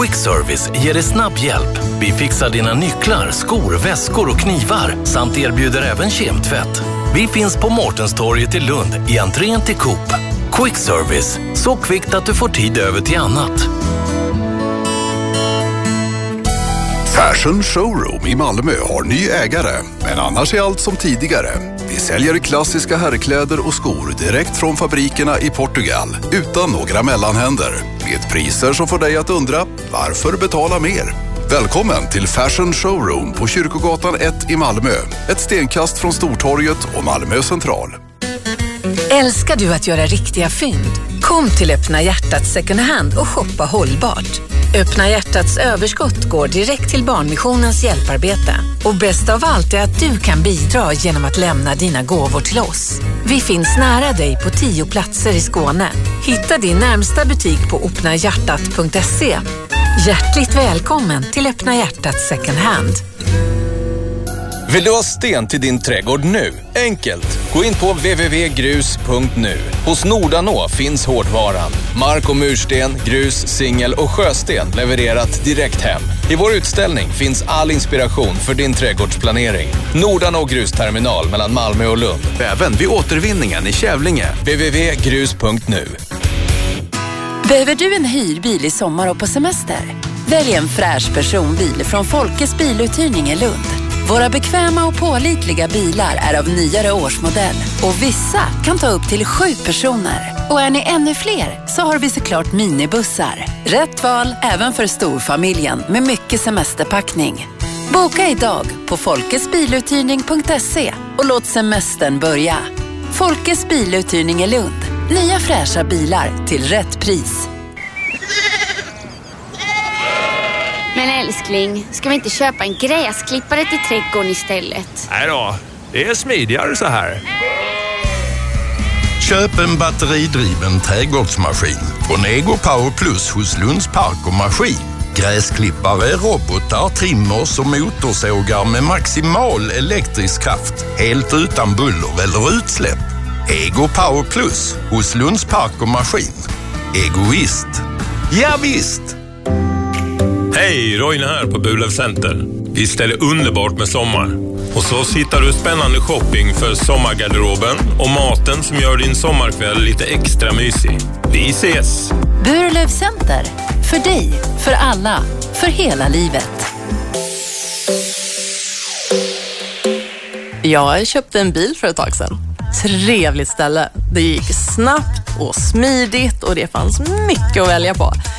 Quick Service ger dig snabb hjälp. Vi fixar dina nycklar, skor, väskor och knivar samt erbjuder även kemtvätt. Vi finns på Mårtenstorget i Lund i entrén till Coop. Quick Service, så kvickt att du får tid över till annat. Fashion Showroom i Malmö har ny ägare, men annars är allt som tidigare. Vi säljer klassiska herrkläder och skor direkt från fabrikerna i Portugal, utan några mellanhänder. Med priser som får dig att undra, varför betala mer? Välkommen till Fashion Showroom på Kyrkogatan 1 i Malmö. Ett stenkast från Stortorget och Malmö central. Älskar du att göra riktiga fynd? Kom till Öppna Hjärtats second hand och shoppa hållbart. Öppna Hjärtats överskott går direkt till Barnmissionens hjälparbete. Och bäst av allt är att du kan bidra genom att lämna dina gåvor till oss. Vi finns nära dig på 10 platser i Skåne. Hitta din närmsta butik på öppnahjärtat.se. Hjärtligt välkommen till Öppna Hjärtats second hand. Vill du ha sten till din trädgård nu? Enkelt! Gå in på www.grus.nu. Hos Nordanå finns hårdvaran. Mark- och mursten, grus, singel och sjösten levererat direkt hem. I vår utställning finns all inspiration för din trädgårdsplanering. Nordanå grusterminal mellan Malmö och Lund. Även vid återvinningen i Kävlinge. www.grus.nu. Behöver du en hyrbil i sommar och på semester? Välj en fräsch personbil från Folkes biluthyrning i Lund. Våra bekväma och pålitliga bilar är av nyare årsmodell och vissa kan ta upp till 7 personer. Och är ni ännu fler så har vi såklart minibussar. Rätt val även för storfamiljen med mycket semesterpackning. Boka idag på folkesbiluthyrning.se och låt semestern börja. Folkes biluthyrning i Lund. Nya fräscha bilar till rätt pris. Men älskling, ska vi inte köpa en gräsklippare till trädgården istället? Nej då, det är smidigare så här. Köp en batteridriven trädgårdsmaskin från Ego Power Plus hos Lunds Park och Maskin. Gräsklippare, robotar, trimmers och motorsågar med maximal elektrisk kraft. Helt utan buller eller utsläpp. Ego Power Plus hos Lunds Park och Maskin. Egoist. Ja visst! Hej, Roine här på Burlöv Center. Visst är det underbart med sommar. Och så hittar du spännande shopping för sommargarderoben och maten som gör din sommarkväll lite extra mysig. Vi ses! Burlöv Center. För dig, för alla, för hela livet. Jag köpte en bil för ett tag sedan. Trevligt ställe. Det gick snabbt och smidigt och det fanns mycket att välja på.